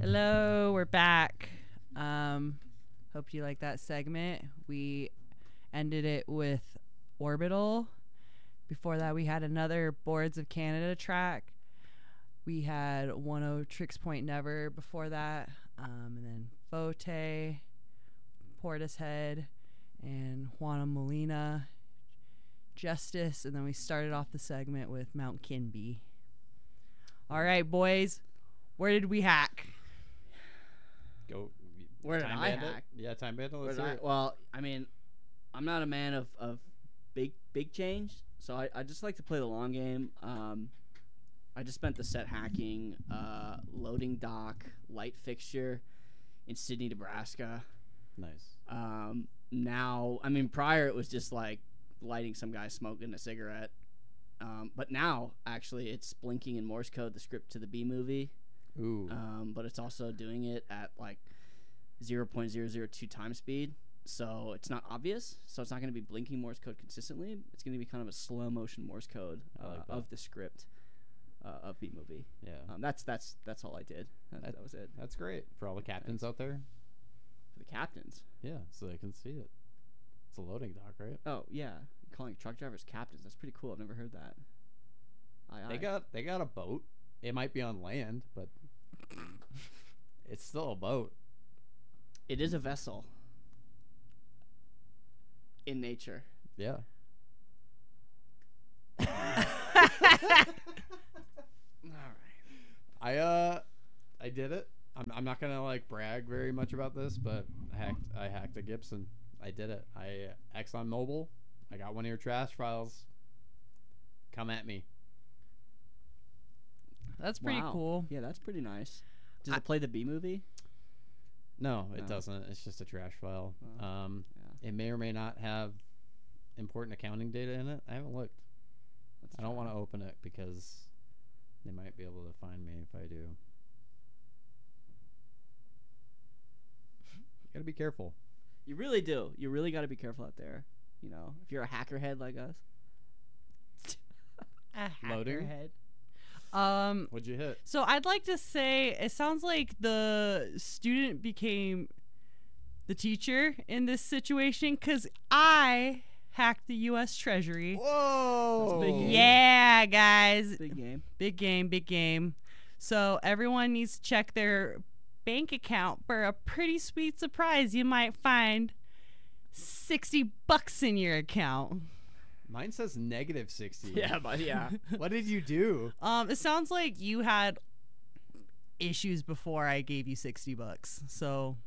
Hello, we're back. Hope you like that segment. We ended it with Orbital. Before that, we had another Boards of Canada track. We had 10 Tricks Point Never before that, and then Fote, Portishead, and Juana Molina, Justice, and then we started off the segment with Mount Kinby. All right, boys, where did we hack? Go. Where did Time I Bandit? hack? Yeah, Time Bandit. Let's hear it. Well, I mean, I'm not a man of big change, so I just like to play the long game. I just spent the set hacking loading dock light fixture in Sydney, Nebraska. Nice. Now, I mean, prior it was just like lighting some guy smoking a cigarette. But now, actually, it's blinking in Morse code the script to the B movie. Ooh. But it's also doing it at like 0.002 time speed. So it's not obvious. So it's not going to be blinking Morse code consistently. It's going to be kind of a slow motion Morse code of the script of B movie. Yeah. That's all I did. That was it. That's great for all the captains out there. For the captains. Yeah, so they can see it. It's a loading dock, right? Oh yeah, calling truck drivers captains. That's pretty cool. I've never heard that. They got a boat. It might be on land, but it's still a boat. It is a vessel. In nature. Yeah. All right. I did it. I'm not gonna like brag very much about this, but I hacked a Gibson. I did it. ExxonMobil. I got one of your trash files. Come at me. That's pretty Wow. cool. Yeah, that's pretty nice. Does it play the B movie? No, it No. doesn't. It's just a trash file. Yeah. It may or may not have important accounting data in it. I haven't looked. I don't want to open it because they might be able to find me if I do. You gotta be careful. You really do. You really got to be careful out there. You know, if you're a hackerhead like us. Loading? Hackerhead. What'd you hit? So I'd like to say it sounds like the student became the teacher in this situation because I hacked the U.S. Treasury. Whoa! That's a big game. Yeah, guys. Big game. Big game, big game. So everyone needs to check their bank account for a pretty sweet surprise. You might find $60 in your account. Mine says negative 60. Yeah, but yeah. What did you do? It sounds like you had issues before I gave you $60. So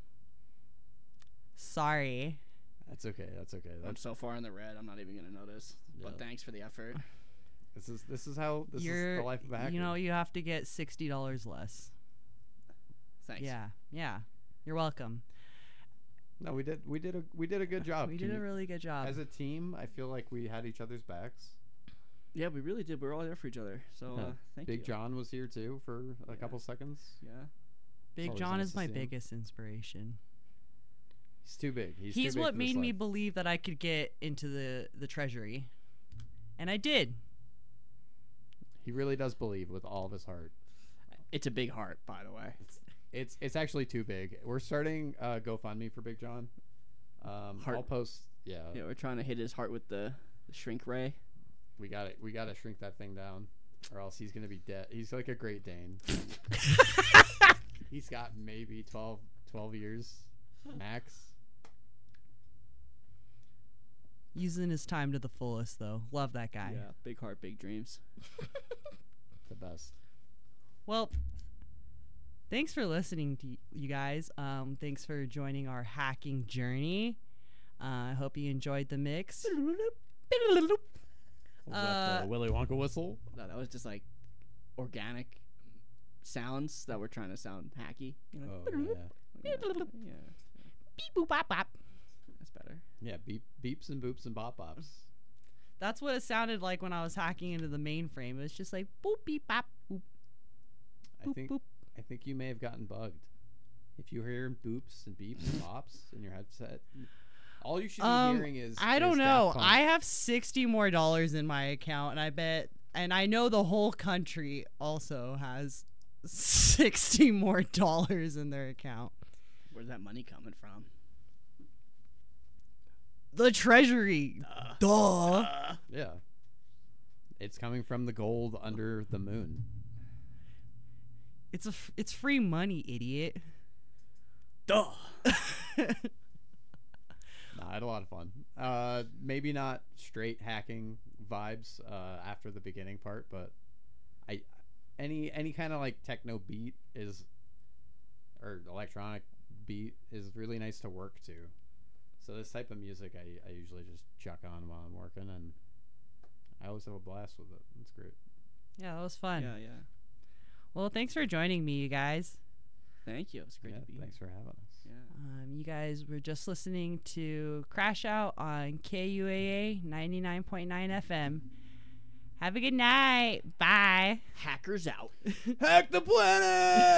sorry. That's okay. That's okay. I'm so far in the red. I'm not even gonna notice. But Yeah. thanks for the effort. This is the life of a hacker. You know, you have to get $60 less. Thanks. Yeah. You're welcome. No, we did a good job. We did a really good job. As a team, I feel like we had each other's backs. Yeah, we really did. We were all there for each other. So thank you. Big John was here too for a couple seconds. Yeah. Big always John nice is to my see him. biggest inspiration. He's too big. He's too He's big what for this made me life. believe that I could get into the treasury. And I did. He really does believe with all of his heart. It's a big heart, by the way. It's actually too big. We're starting GoFundMe for Big John. Heart. I'll post. Yeah, Yeah, we're trying to hit his heart with the shrink ray. we got it. We got to shrink that thing down, or else he's gonna be dead. He's like a Great Dane. He's got maybe 12 years max. Using his time to the fullest, though. Love that guy. Yeah, big heart, big dreams. The best. Well, thanks for listening to you guys. Thanks for joining our hacking journey. I hope you enjoyed the mix. Was that the Willy Wonka whistle? No, that was just like organic sounds that were trying to sound hacky. You know? Oh yeah. Like that. Yeah, Beep boop bop bop. that's better. Yeah, beeps and boops and bop bops. That's what it sounded like when I was hacking into the mainframe. It was just like boop beep bop boop. Boop, I think you may have gotten bugged. If you hear boops and beeps and bops in your headset, all you should be hearing is I don't is know. Daft Punk. I have $60 more in my account, and I know the whole country also has $60 more in their account. Where's that money coming from? The treasury. Duh. Yeah. It's coming from the gold under the moon. It's free money, idiot. Duh. Nah, I had a lot of fun. Maybe not straight hacking vibes after the beginning part, but any kind of like techno beat or electronic beat is really nice to work to. So this type of music I usually just chuck on while I'm working, and I always have a blast with it. It's great. Yeah, that was fun. Yeah. Well, thanks for joining me, you guys. Thank you. It was great to be Thanks for having us. here. Yeah. You guys were just listening to Crash Out on KUAA 99.9 FM. Have a good night. Bye. Hackers out. Hack the planet!